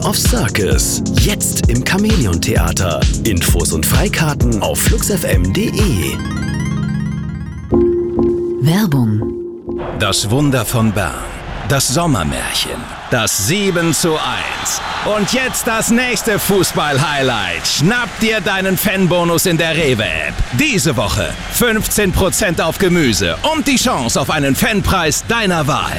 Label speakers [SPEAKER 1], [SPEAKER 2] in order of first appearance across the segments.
[SPEAKER 1] of Circus. Jetzt im Chamäleon-Theater. Infos und Freikarten auf fluxfm.de.
[SPEAKER 2] Werbung.
[SPEAKER 3] Das Wunder von Bern. Das Sommermärchen. Das 7:1. Und jetzt das nächste Fußball-Highlight. Schnapp dir deinen Fanbonus in der Rewe-App. Diese Woche 15% auf Gemüse und die Chance auf einen Fanpreis deiner Wahl.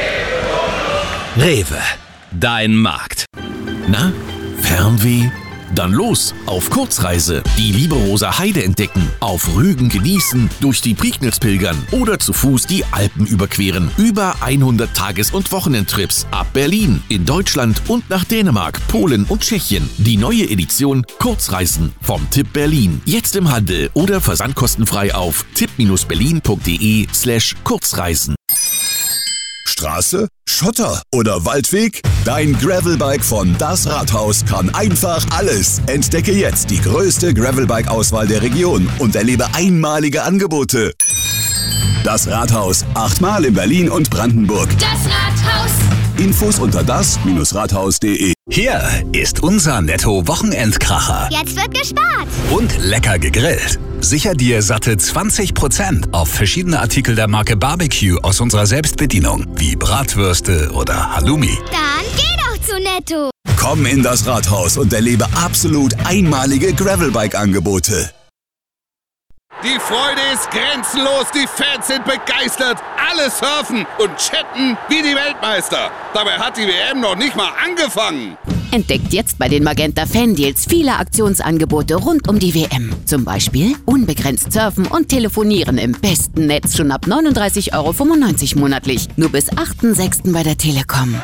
[SPEAKER 3] Rewe, dein Markt.
[SPEAKER 4] Na, Fernweh? Dann los, auf Kurzreise. Die Liberoser Heide entdecken, auf Rügen genießen, durch die Prignitz pilgern oder zu Fuß die Alpen überqueren. Über 100 Tages- und Wochenendtrips ab Berlin, in Deutschland und nach Dänemark, Polen und Tschechien. Die neue Edition Kurzreisen vom Tipp Berlin. Jetzt im Handel oder versandkostenfrei auf tipp-berlin.de/Kurzreisen.
[SPEAKER 5] Straße, Schotter oder Waldweg? Dein Gravelbike von Das Rathaus kann einfach alles. Entdecke jetzt die größte Gravelbike-Auswahl der Region und erlebe einmalige Angebote. Das Rathaus, 8-mal in Berlin und Brandenburg.
[SPEAKER 6] Das Rathaus.
[SPEAKER 5] Infos unter das-rathaus.de.
[SPEAKER 3] Hier ist unser Netto-Wochenendkracher.
[SPEAKER 6] Jetzt wird gespart.
[SPEAKER 3] Und lecker gegrillt. Sicher dir satte 20% auf verschiedene Artikel der Marke Barbecue aus unserer Selbstbedienung, wie Bratwürste oder Halloumi.
[SPEAKER 6] Dann geh doch zu Netto.
[SPEAKER 5] Komm in das Rathaus und erlebe absolut einmalige Gravelbike-Angebote.
[SPEAKER 7] Die Freude ist grenzenlos, die Fans sind begeistert, alle surfen und chatten wie die Weltmeister. Dabei hat die WM noch nicht mal angefangen.
[SPEAKER 2] Entdeckt jetzt bei den Magenta Fan-Deals viele Aktionsangebote rund um die WM. Zum Beispiel unbegrenzt surfen und telefonieren im besten Netz schon ab 39,95 € monatlich. Nur bis 8.6. bei der Telekom.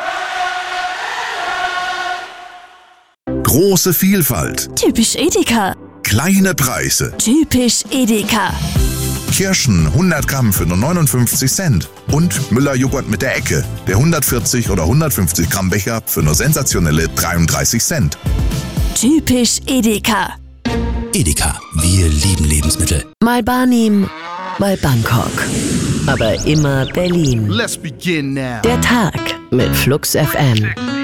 [SPEAKER 8] Große Vielfalt.
[SPEAKER 9] Typisch Edeka.
[SPEAKER 8] Kleine Preise.
[SPEAKER 9] Typisch Edeka.
[SPEAKER 8] Kirschen 100 Gramm für nur 59 Cent. Und Müller-Joghurt mit der Ecke. Der 140 oder 150 Gramm Becher für nur sensationelle 33 Cent.
[SPEAKER 9] Typisch Edeka.
[SPEAKER 1] Edeka, wir lieben Lebensmittel.
[SPEAKER 2] Mal Barnim, mal Bangkok. Aber immer Berlin.
[SPEAKER 7] Let's begin now.
[SPEAKER 2] Der Tag mit Flux FM.